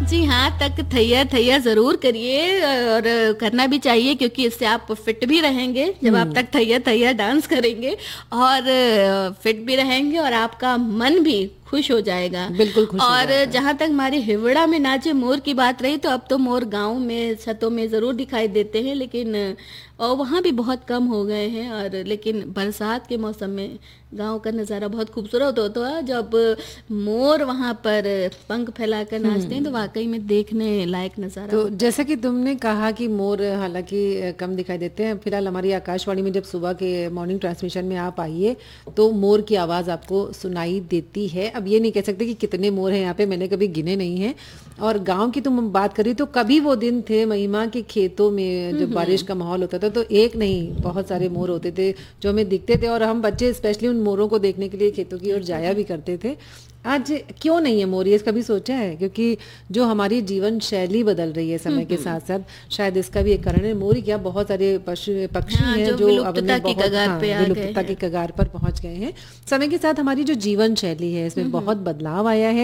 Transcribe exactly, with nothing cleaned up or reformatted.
जी हाँ, तक थैया थैया ज़रूर करिए और करना भी चाहिए, क्योंकि इससे आप फिट भी रहेंगे जब आप तक थैया थैया डांस करेंगे, और फिट भी रहेंगे और आपका मन भी खुश हो जाएगा। बिल्कुल खुश हो और जाता है। जहाँ तक हमारी हिवड़ा में नाचे मोर की बात रही, तो अब तो मोर गांव में छतों में ज़रूर दिखाई देते हैं, लेकिन और वहाँ भी बहुत कम हो गए हैं। और लेकिन बरसात के मौसम में गांव का नज़ारा बहुत खूबसूरत होता है, जब मोर वहाँ पर पंख फैलाकर नाचते हैं तो वाकई में देखने लायक नज़ारा तो होता जैसा है। कि तुमने कहा कि मोर हालांकि कम दिखाई देते हैं, फिलहाल हमारी आकाशवाणी में जब सुबह के मॉर्निंग ट्रांसमिशन में आप आइए तो मोर की आवाज़ आपको सुनाई देती है। अब ये नहीं कह सकते कि कितने मोर हैं यहाँ पे, मैंने कभी गिने नहीं हैं। और गांव की तुम बात करी तो कभी वो दिन थे महिमा के खेतों में जब बारिश का माहौल होता था तो एक नहीं बहुत सारे मोर होते थे जो हमें दिखते थे, और हम बच्चे स्पेशली उन मोरों को देखने के लिए खेतों की ओर जाया भी करते थे। आज क्यों नहीं है मोर, ये कभी सोचा है? क्योंकि जो हमारी जीवन शैली बदल रही है समय के साथ साथ, शायद इसका भी एक कारण है। मोर ही क्या, बहुत सारे पशु पक्षी हाँ, हैं जो जो विलुप्तता अपने की बहुत कगार हाँ, पे आ गए विलुप्तता हैं। की कगार पर पहुंच गए हैं। समय के साथ हमारी जो जीवन शैली है इसमें बहुत बदलाव आया है।